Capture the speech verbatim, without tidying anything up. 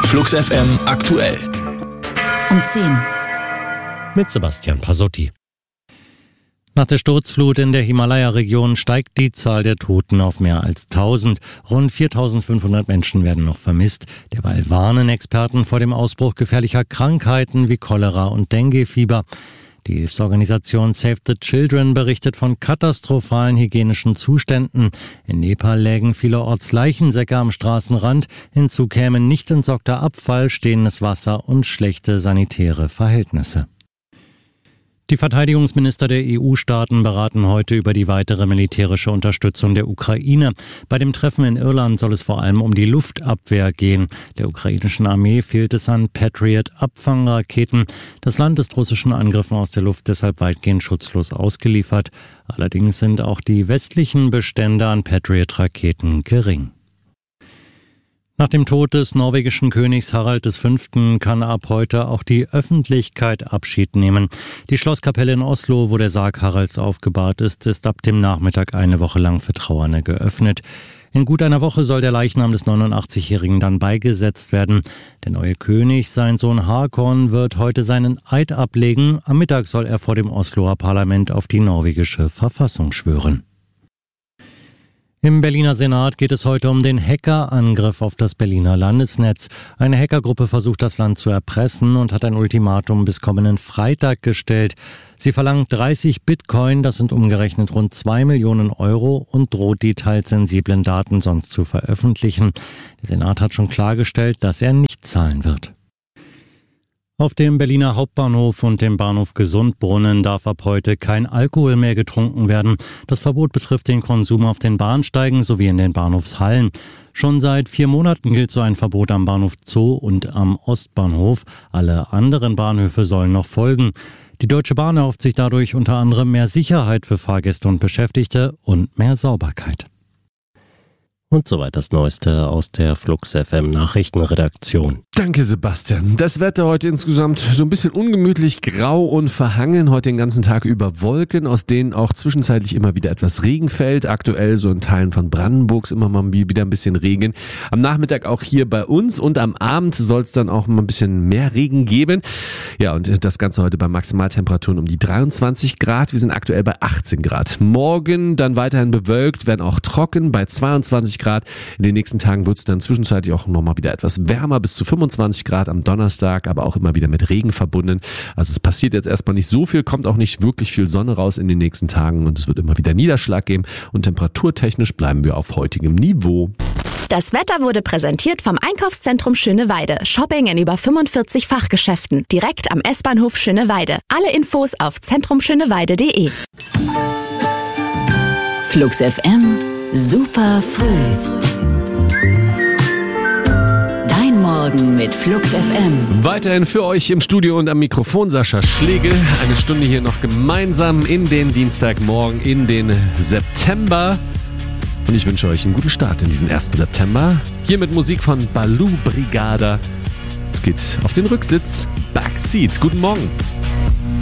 Flux F M aktuell. Um zehn. Mit Sebastian Pasotti. Nach der Sturzflut in der Himalaya-Region steigt die Zahl der Toten auf mehr als tausend. Rund viertausendfünfhundert Menschen werden noch vermisst. Derweil warnen Experten vor dem Ausbruch gefährlicher Krankheiten wie Cholera und Dengue-Fieber. Die Hilfsorganisation Save the Children berichtet von katastrophalen hygienischen Zuständen. In Nepal lägen vielerorts Leichensäcke am Straßenrand. Hinzu kämen nicht entsorgter Abfall, stehendes Wasser und schlechte sanitäre Verhältnisse. Die Verteidigungsminister der E U-Staaten beraten heute über die weitere militärische Unterstützung der Ukraine. Bei dem Treffen in Irland soll es vor allem um die Luftabwehr gehen. Der ukrainischen Armee fehlt es an Patriot-Abfangraketen. Das Land ist russischen Angriffen aus der Luft deshalb weitgehend schutzlos ausgeliefert. Allerdings sind auch die westlichen Bestände an Patriot-Raketen gering. Nach dem Tod des norwegischen Königs Harald der Fünfte kann ab heute auch die Öffentlichkeit Abschied nehmen. Die Schlosskapelle in Oslo, wo der Sarg Haralds aufgebahrt ist, ist ab dem Nachmittag eine Woche lang für Trauernde geöffnet. In gut einer Woche soll der Leichnam des neunundachtzigjährigen dann beigesetzt werden. Der neue König, sein Sohn Håkon, wird heute seinen Eid ablegen. Am Mittag soll er vor dem Osloer Parlament auf die norwegische Verfassung schwören. Im Berliner Senat geht es heute um den Hackerangriff auf das Berliner Landesnetz. Eine Hackergruppe versucht, das Land zu erpressen und hat ein Ultimatum bis kommenden Freitag gestellt. Sie verlangt dreißig Bitcoin, das sind umgerechnet rund zwei Millionen Euro, und droht, die teils sensiblen Daten sonst zu veröffentlichen. Der Senat hat schon klargestellt, dass er nicht zahlen wird. Auf dem Berliner Hauptbahnhof und dem Bahnhof Gesundbrunnen darf ab heute kein Alkohol mehr getrunken werden. Das Verbot betrifft den Konsum auf den Bahnsteigen sowie in den Bahnhofshallen. Schon seit vier Monaten gilt so ein Verbot am Bahnhof Zoo und am Ostbahnhof. Alle anderen Bahnhöfe sollen noch folgen. Die Deutsche Bahn erhofft sich dadurch unter anderem mehr Sicherheit für Fahrgäste und Beschäftigte und mehr Sauberkeit. Und soweit das Neueste aus der Flux F M Nachrichtenredaktion. Danke, Sebastian. Das Wetter heute insgesamt so ein bisschen ungemütlich, grau und verhangen. Heute den ganzen Tag über Wolken, aus denen auch zwischenzeitlich immer wieder etwas Regen fällt. Aktuell so in Teilen von Brandenburgs immer mal wieder ein bisschen Regen. Am Nachmittag auch hier bei uns und am Abend soll es dann auch mal ein bisschen mehr Regen geben. Ja, und das Ganze heute bei Maximaltemperaturen um die dreiundzwanzig Grad. Wir sind aktuell bei achtzehn Grad. Morgen dann weiterhin bewölkt, werden auch trocken bei zweiundzwanzig Grad. In den nächsten Tagen wird es dann zwischenzeitlich auch nochmal wieder etwas wärmer, bis zu fünfundzwanzig Grad am Donnerstag, aber auch immer wieder mit Regen verbunden. Also es passiert jetzt erstmal nicht so viel, kommt auch nicht wirklich viel Sonne raus in den nächsten Tagen und es wird immer wieder Niederschlag geben und temperaturtechnisch bleiben wir auf heutigem Niveau. Das Wetter wurde präsentiert vom Einkaufszentrum Schöneweide. Shopping in über fünfundvierzig Fachgeschäften. Direkt am S-Bahnhof Schöneweide. Alle Infos auf zentrumschöneweide punkt de. Flux F M. Super früh. Dein Morgen mit Flux F M. Weiterhin für euch im Studio und am Mikrofon Sascha Schlegel. Eine Stunde hier noch gemeinsam in den Dienstagmorgen, in den September. Und ich wünsche euch einen guten Start in diesen ersten September. Hier mit Musik von Baloo Brigada. Es geht auf den Rücksitz. Backseat. Guten Morgen.